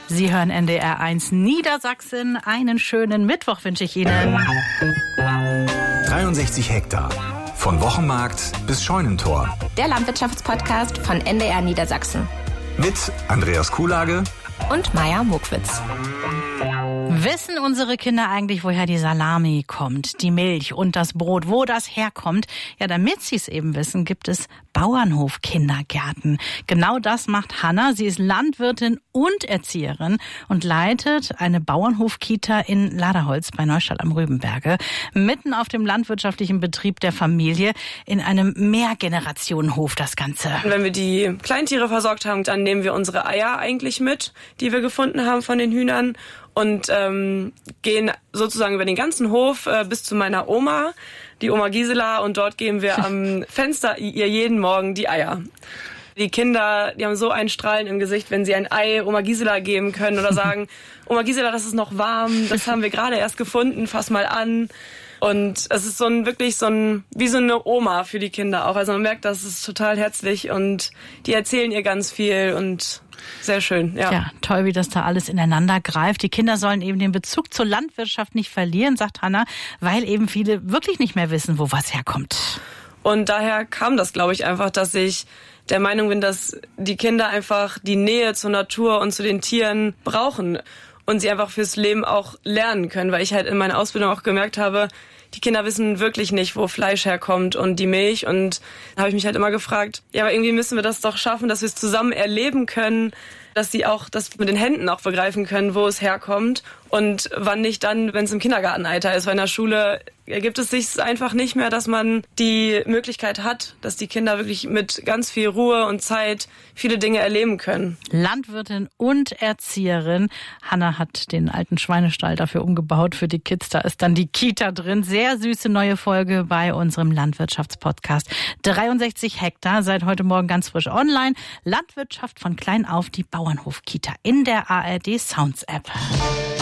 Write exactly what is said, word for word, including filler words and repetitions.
Sie hören N D R eins Niedersachsen. Einen schönen Mittwoch wünsche ich Ihnen. dreiundsechzig Hektar. Von Wochenmarkt bis Scheunentor. Der Landwirtschaftspodcast von N D R Niedersachsen. Mit Andreas Kuhlage und Maja Mokwitz. Wissen unsere Kinder eigentlich, woher die Salami kommt, die Milch und das Brot, wo das herkommt? Ja, damit sie es eben wissen, gibt es Bauernhof-Kindergärten. Genau das macht Hanna. Sie ist Landwirtin und Erzieherin und leitet eine Bauernhof-Kita in Laderholz bei Neustadt am Rübenberge. Mitten auf dem landwirtschaftlichen Betrieb der Familie in einem Mehrgenerationenhof das Ganze. Wenn wir die Kleintiere versorgt haben, dann nehmen wir unsere Eier eigentlich mit, die wir gefunden haben von den Hühnern. Und ähm, gehen sozusagen über den ganzen Hof äh, bis zu meiner Oma, die Oma Gisela. Und dort geben wir am Fenster ihr jeden Morgen die Eier. Die Kinder, die haben so ein Strahlen im Gesicht, wenn sie ein Ei Oma Gisela geben können oder sagen, Oma Gisela, das ist noch warm, das haben wir gerade erst gefunden, fass mal an. Und es ist so ein wirklich so ein wie so eine Oma für die Kinder auch. Also man merkt, das ist total herzlich und die erzählen ihr ganz viel und sehr schön, ja. Ja, toll, wie das da alles ineinander greift. Die Kinder sollen eben den Bezug zur Landwirtschaft nicht verlieren, sagt Hanna, weil eben viele wirklich nicht mehr wissen, wo was herkommt. Und daher kam das, glaube ich, einfach, dass ich der Meinung bin, dass die Kinder einfach die Nähe zur Natur und zu den Tieren brauchen und sie einfach fürs Leben auch lernen können, weil ich halt in meiner Ausbildung auch gemerkt habe, die Kinder wissen wirklich nicht, wo Fleisch herkommt und die Milch. Und da habe ich mich halt immer gefragt, ja, aber irgendwie müssen wir das doch schaffen, dass wir es zusammen erleben können, dass sie auch das mit den Händen auch begreifen können, wo es herkommt und wann nicht dann, wenn es im Kindergartenalter ist. Weil in der Schule ergibt es sich einfach nicht mehr, dass man die Möglichkeit hat, dass die Kinder wirklich mit ganz viel Ruhe und Zeit viele Dinge erleben können. Landwirtin und Erzieherin. Hanna hat den alten Schweinestall dafür umgebaut für die Kids. Da ist dann die Kita drin. Sehr süße neue Folge bei unserem Landwirtschaftspodcast. dreiundsechzig Hektar, seit heute Morgen ganz frisch online. Landwirtschaft von klein auf, die Bauernhof-Kita in der A R D Sounds App.